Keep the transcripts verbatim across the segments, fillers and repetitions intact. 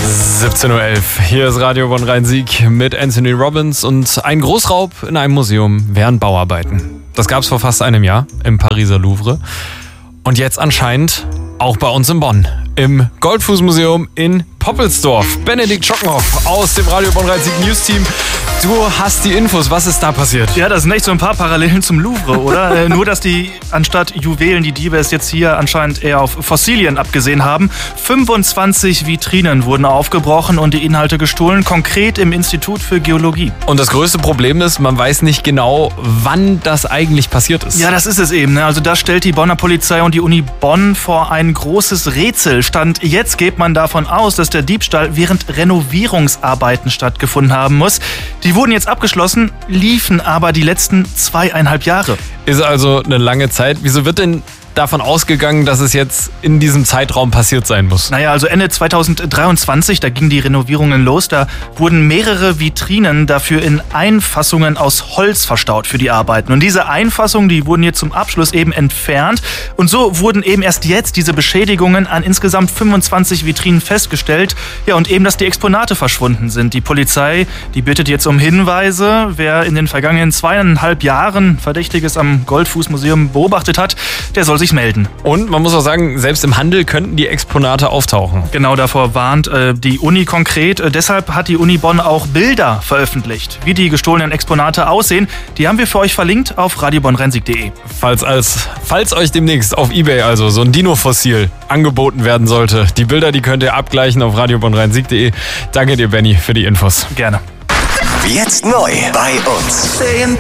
siebzehn Uhr elf. Hier ist Radio Bonn-Rhein-Sieg mit Anthony Robbins und ein Großraub in einem Museum während Bauarbeiten. Das gab es vor fast einem Jahr im Pariser Louvre. Und jetzt anscheinend auch bei uns in Bonn, im Goldfußmuseum in Poppelsdorf. Benedikt Schockenhoff aus dem Radio Bonn-Rhein-Sieg News Team. Du hast die Infos. Was ist da passiert? Ja, das sind echt so ein paar Parallelen zum Louvre, oder? äh, nur, dass die anstatt Juwelen, die Diebe es jetzt hier anscheinend eher auf Fossilien abgesehen haben. fünfundzwanzig Vitrinen wurden aufgebrochen und die Inhalte gestohlen, konkret im Institut für Geologie. Und das größte Problem ist, man weiß nicht genau, wann das eigentlich passiert ist. Ja, das ist es eben. Ne? Also das stellt die Bonner Polizei und die Uni Bonn vor ein großes Rätsel. Stand jetzt geht man davon aus, dass der Diebstahl während Renovierungsarbeiten stattgefunden haben muss. Die wurden jetzt abgeschlossen, liefen aber die letzten zweieinhalb Jahre. Ist also eine lange Zeit. Wieso wird denn davon ausgegangen, dass es jetzt in diesem Zeitraum passiert sein muss? Naja, also Ende zweitausenddreiundzwanzig, da gingen die Renovierungen los. Da wurden mehrere Vitrinen dafür in Einfassungen aus Holz verstaut für die Arbeiten. Und diese Einfassungen, die wurden jetzt zum Abschluss eben entfernt. Und so wurden eben erst jetzt diese Beschädigungen an insgesamt fünfundzwanzig Vitrinen festgestellt. Ja, und eben, dass die Exponate verschwunden sind. Die Polizei, die bittet jetzt um Hinweise. Wer in den vergangenen zweieinhalb Jahren Verdächtiges am Goldfußmuseum beobachtet hat, der soll sich melden. Und man muss auch sagen, selbst im Handel könnten die Exponate auftauchen. Genau, davor warnt äh, die Uni konkret. Äh, deshalb hat die Uni Bonn auch Bilder veröffentlicht, wie die gestohlenen Exponate aussehen. Die haben wir für euch verlinkt auf radio bonn rhein sieg punkt de. Falls, als, falls euch demnächst auf eBay also so ein Dino-Fossil angeboten werden sollte, die Bilder, die könnt ihr abgleichen auf radio bonn rhein sieg punkt de. Danke dir, Benny, für die Infos. Gerne. Jetzt neu bei uns.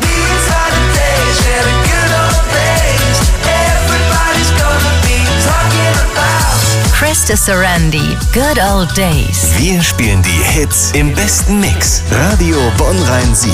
Krista Sarandi, Good Old Days. Wir spielen die Hits im besten Mix. Radio Bonn-Rhein-Sieg.